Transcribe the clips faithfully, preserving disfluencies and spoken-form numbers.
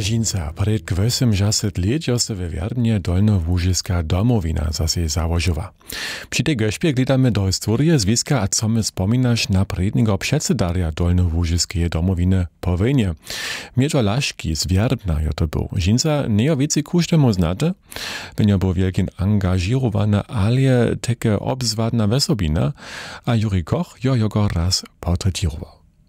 Žinca, před osemdesiatym let se we Wjerdnie Dolnołużyska domowina zase założyła. Przy tej gośpie glądamy do historii związka, a co my wspominasz na predniego przedsedarja Dolnołużyskiej domowiny po wojnie. Miedzio Laszki z Wjerdna jo to był. Žinca nie o więcej kusztemu znate, when był wielkin angażowana, ale takie obzwadna wesobina, a Juri Koch jo jego raz portretirował.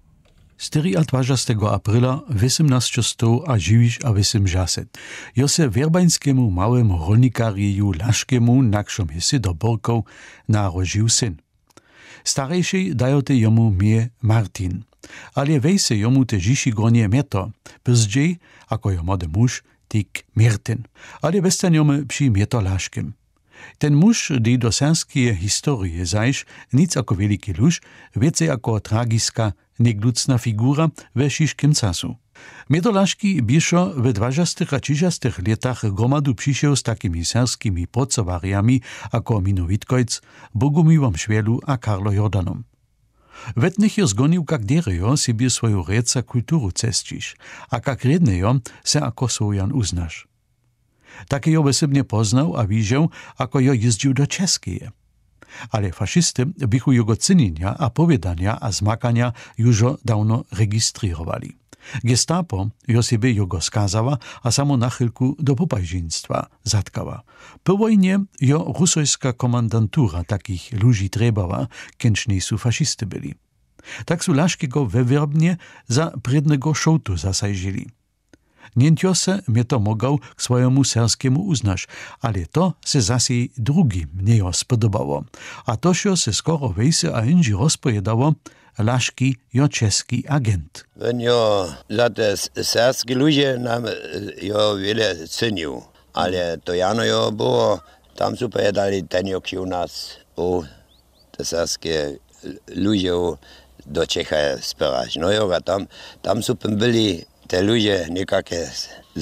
dwudziestego aprila osiemnaście a dziewięć a osiemdziesiąt. Jo se werbańskiemu małemu rolnikariju Laszkiemu nakšom hysy do Borkow narodził syn. Starejszy dajo te jomu mie Martin, ale wejse jomu te dziś gronie mieto, pozdziej, ako jo młody muž, tik Mirtin, ale bestanjomy przy mieto Laszkiem. Ten muž, die do serskie historie zajš, nic ako veliki luž, więcej ako tragiska, neglucna figura we šiškim casu. Miedolaški bišo w dwudziestych a trzydziestych latach gromadu przysiał z takimi serskimi pracowariami ako Mino Witkojc, Bogumiłom Švelu a Karlo Jordanom. Wetnych jo zgonił kak derejo sobie swoją reca kulturu cestiš, a kak rednejo se ako swojan uznaš. Takie jo osobnie poznał a widział, ako jo jeździł do Českeje. Ale faszysty bychu jego cynienia a powiedania a zmakania już dawno registrowali. Gestapo jo sobie jego skazała, a samo na chylku do popajziństwa zatkała. Po wojnie jo rusojska komandantura takich ludzi trebała, kęczni su faszysty byli. Tak su Laszkiego we Wjerdnie za prednego szołtu zasajdzili. Nientjo se mnie to mogał k swojemu serskiemu uznaš, ale to se zase drugim nie spodobało. A to się se skoro wejse a inži rozpojedało, Laszki jo czeski agent. Wenn jo za te serskie ludzie nam jo wiele cenił, ale to jano jo było, tam su pojedali ten jo u nas, o te serskie ludzie do Čecha spierać. No jo, tam, tam su byli te ludzie nekaké